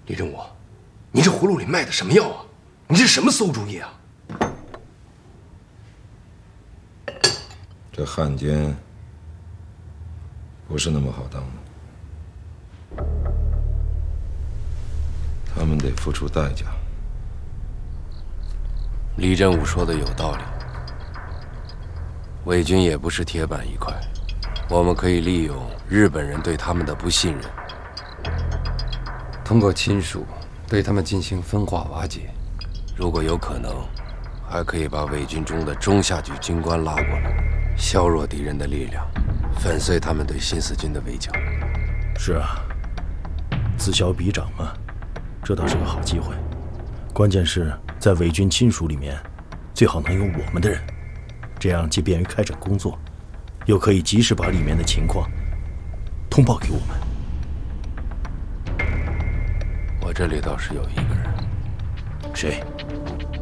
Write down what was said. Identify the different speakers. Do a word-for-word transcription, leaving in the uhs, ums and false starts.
Speaker 1: 李正武，你这葫芦里卖的什么药啊？你这什么馊主意啊？
Speaker 2: 这汉奸不是那么好当的，他们得付出代价。
Speaker 3: 李正武说的有道理，伪军也不是铁板一块，我们可以利用日本人对他们的不信任，通过亲属对他们进行分化瓦解，如果有可能，还可以把伪军中的中下级军官拉过来，削弱敌人的力量，粉碎他们对新四军的围剿。
Speaker 4: 是啊，此消彼长嘛，这倒是个好机会。关键是在伪军亲属里面，最好能有我们的人，这样既便于开展工作，又可以及时把里面的情况通报给我们。
Speaker 3: 我这里倒是有一个人。
Speaker 4: 谁？